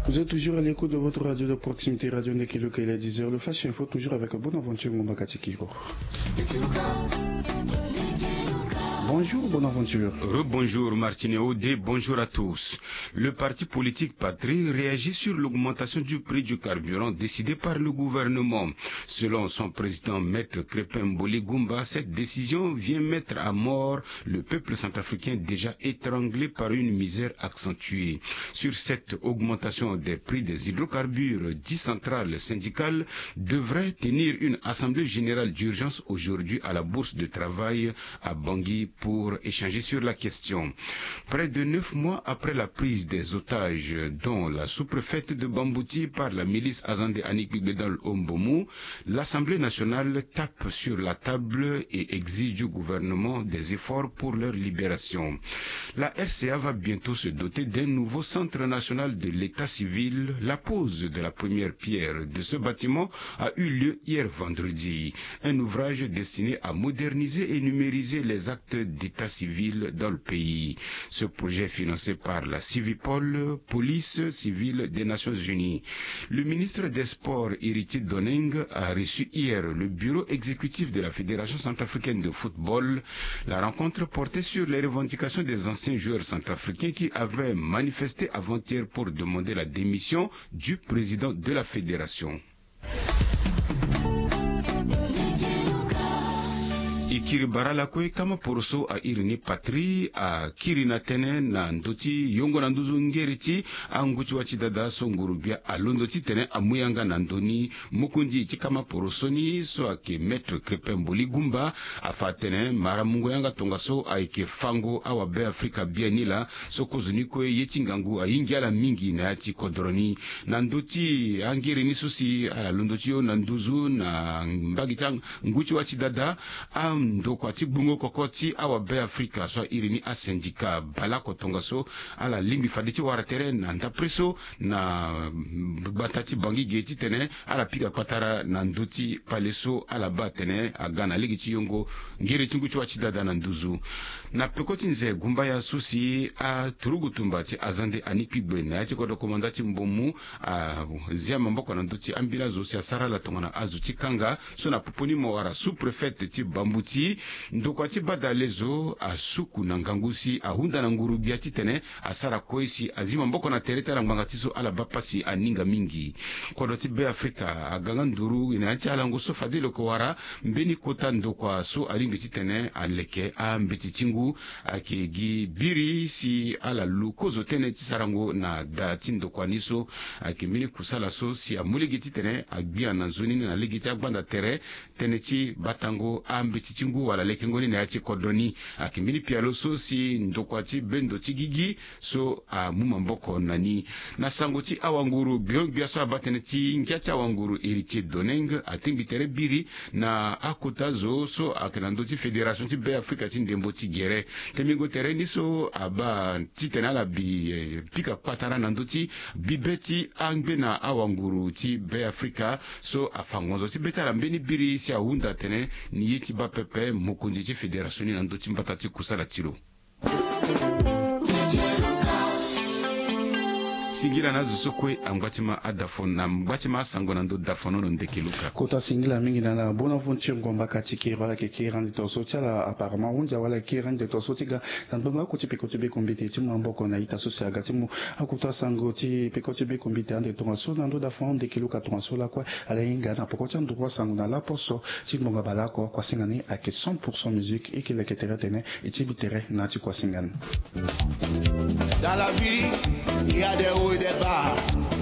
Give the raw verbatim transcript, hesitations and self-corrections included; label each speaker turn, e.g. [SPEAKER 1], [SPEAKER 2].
[SPEAKER 1] Vous êtes toujours à l'écoute de votre radio de proximité, Radio Nekiluka, il est dix heures. Le Flash Info, toujours avec Bonaventure Ngombakatikiro. Bonjour Bonaventure.
[SPEAKER 2] Rebonjour Martinéo, D, bonjour à tous. Le parti politique Patrie réagit sur l'augmentation du prix du carburant décidée par le gouvernement. Selon son président Maître Crépin Mboli Goumba, cette décision vient mettre à mort le peuple centrafricain déjà étranglé par une misère accentuée. Sur cette augmentation des prix des hydrocarbures, dix centrales syndicales devraient tenir une assemblée générale d'urgence aujourd'hui à la Bourse de travail à Bangui pour échanger sur la question. Près de neuf mois après la prise des otages, dont la sous-préfète de Bambouti par la milice Azande Anikbigbe dans le Ombomu, l'Assemblée nationale tape sur la table et exige du gouvernement des efforts pour leur libération. La R C A va bientôt se doter d'un nouveau centre national de l'état civil. La pose de la première pierre de ce bâtiment a eu lieu hier vendredi. Un ouvrage destiné à moderniser et numériser les actes d'état civil dans le pays. Ce projet financé par la Civipol, police civile des Nations Unies. Le ministre des Sports, Héritier Doneng, a reçu hier le bureau exécutif de la Fédération centrafricaine de football. La rencontre portait sur les revendications des anciens joueurs centrafricains qui avaient manifesté avant-hier pour demander la démission du président de la fédération. Ikiri barala kwe kama poroso a irini patri a kirina tene na ndoti yongo na nduzu ngeriti a nguchi wachi dada so ngurubia a londoti tene a muyanga na ndoni mukunji ichi kama poroso ni so a ke Maître Crépin Mboli Goumba a fa tene mara mungo yanga tonga so a ike fango a wabe Afrika bienila so kozuni kwe yeti ngangu a ingi ala mingi na yati kodroni na ndoti a ngirini susi a londoti yo na nduzu na mbagitang nguchi wachi dada a ndoko ati bungo kokoti awa be Afrika so irini a syndicat bala kotonga so ala limbi faditi waratere na ndapreso na batati bangi geti tene ala pika patara na nduti paleso ala batene agana ligi chiyongo ngere chingu chwa chidada na nduzu na pekoti nze Gumba ya susi a turugu tumbati Azande Anikbigbe na yati kodo komandati Mbomu a zia mamboko na nduti ambila zo sia sara la tongana azuti kanga so na poponi mowara sous-préfète ti Bambouti ndokwati badalezo asuku na ngangusi ahunda na ngurubia titene asara koisi azima mboko na tereta la mbangatiso ala bapasi aninga mingi kodoti be Afrika aganga nduru inaancha ala nguso fadilo kwara mbeni kota ndokwa so alingi titene aleke a mbiti tingu akigi biri si ala lukozo tene tisarango na dati ndokwa niso akimini kusala so si amuligi titene agbia na zoni na ligita banda tere tene ti batango a mbiti tingu wala leke ngoni na yati kodoni akimini pialo so si ndokwati bendo tigigi so a muma mboko nani na sangoti awanguru biong biaso abatene ti ngiacha awanguru Héritier Doneng atimbi tere biri na akutazo so akenando ti fédération ti be Afrika ti ndembo ti gere temingo tere ni so aba ti tena la bi eh, pika patara nando ti bibeti angbe na awanguru ti be Afrika so afangozo ti betala mbeni biri si ahunda tene ni yeti ba pepe mukundi ti fédération ni nando ti mbata ti kusala tiro. Singila na zusukwe ambatima adafon na mbatima sango na ndo dafono no ndekeluka
[SPEAKER 1] kota singila mingi na na Bonaventure Ngombakati ki wala ke ki rande to so tiala apparemment unja wala ki rande to so tiga tandonga ko ti pekoti be kombite ti mamboko na ita so sia gati mu akuta sango ti pekoti be kombite ande to so na ndo dafon ndekeluka to so la kwa ala inga na pokoti ndo sango na la poso ti mbonga bala ko kwa singani ake cent pour cent musique et que le ketere tene et ti bitere na ti kwa singani.
[SPEAKER 3] Dans la vie, il y a des hauts et des bas.